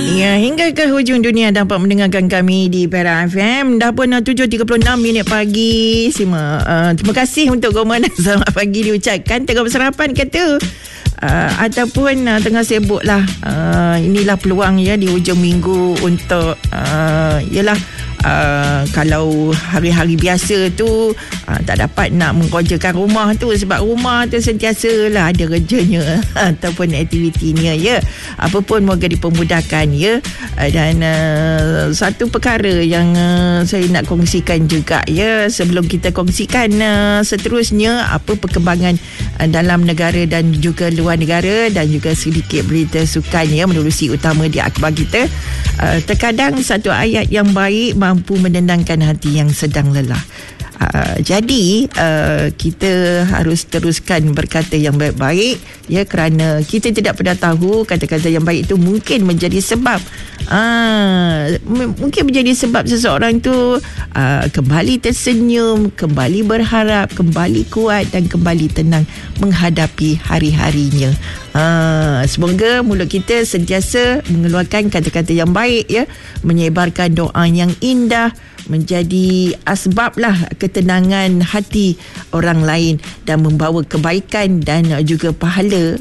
Ya, hingga ke hujung dunia dapat mendengarkan kami di Perak FM. Dah pun 7.36 minit pagi. Terima kasih untuk komen selamat pagi diucapkan tengah bersarapan kata. Ataupun tengah sibuk lah. Inilah peluang ya di hujung minggu untuk kalau hari-hari biasa tu tak dapat nak mengkerjakan rumah tu sebab rumah tu sentiasa lah ada kerjanya ataupun aktivitinya ya. Apa pun moga dipermudahkan ya. Dan satu perkara yang saya nak kongsikan juga ya, sebelum kita kongsikan seterusnya apa perkembangan dalam negara dan juga luar negara dan juga sedikit berita sukan ya menerusi utama di akhbar kita. Terkadang satu ayat yang baik mampu menenangkan hati yang sedang lelah. Jadi kita harus teruskan berkata yang baik-baik ya, kerana kita tidak pernah tahu kata-kata yang baik itu mungkin menjadi sebab mungkin menjadi sebab seseorang tu kembali tersenyum, kembali berharap, kembali kuat dan kembali tenang menghadapi hari-harinya. Semoga mulut kita sentiasa mengeluarkan kata-kata yang baik ya, menyebarkan doa yang indah, menjadi asbab lah ketenangan hati orang lain dan membawa kebaikan dan juga pahala.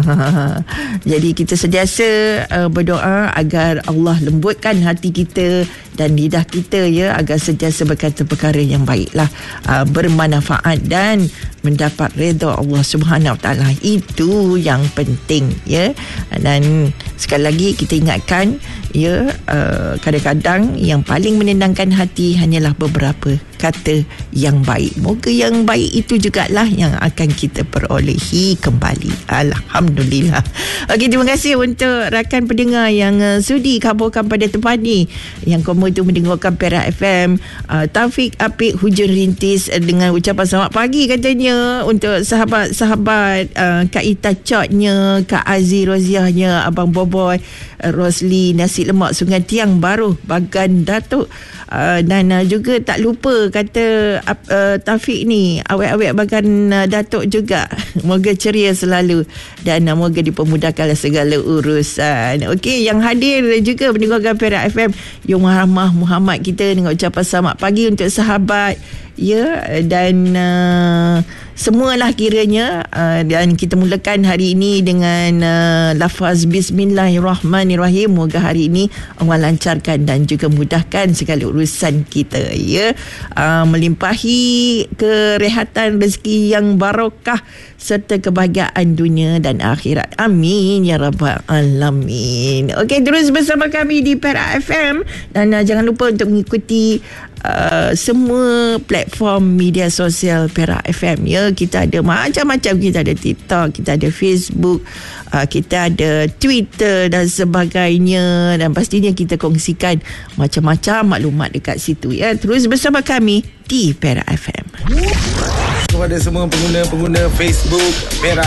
Jadi kita sentiasa berdoa agar Allah lembutkan hati kita dan lidah kita ya, agar sentiasa berkata perkara yang baiklah, bermanfaat dan mendapat redha Allah Subhanahu Wa Taala. Itu yang penting ya. Dan sekali lagi kita ingatkan ya, kadang-kadang yang paling menenangkan hati hanyalah beberapa kata yang baik. Moga yang baik itu jugalah yang akan kita perolehi kembali. Alhamdulillah. Okey, terima kasih untuk rakan pendengar yang sudi kabarkan pada tempat ni, yang kamu tu mendengarkan Perak FM. Taufik Apik Hujan Rintis dengan ucapan selamat pagi katanya untuk sahabat-sahabat Kak Ita Cotnya, Kak Aziz Roziahnya, Abang Boboy, Rosli Nasi Lemak Sungai Tiang Baru Bagan Datuk, dan juga tak lupa kata Taufik ni awet-awet Bagan Datuk juga. Moga ceria selalu dan moga dipermudahkan segala urusan. Okey, yang hadir juga mendengarkan Perak FM, Yung Rahmah Muhammad kita dengan ucapan selamat pagi untuk sahabat ya, dan semualah kiranya. Dan kita mulakan hari ini dengan lafaz Bismillahirrahmanirrahim. Moga hari ini Allah lancarkan dan juga mudahkan segala urusan kita ya, melimpahi kerehatan, rezeki yang barakah serta kebahagiaan dunia dan akhirat. Amin ya rabbal alamin. Okey, terus bersama kami di Perak FM dan jangan lupa untuk mengikuti semua platform media sosial Perak FM ya. Kita ada macam-macam, kita ada TikTok, kita ada Facebook, kita ada Twitter dan sebagainya, dan pastinya kita kongsikan macam-macam maklumat dekat situ ya. Terus bersama kami di Perak FM. Kepada semua pengguna Facebook Perak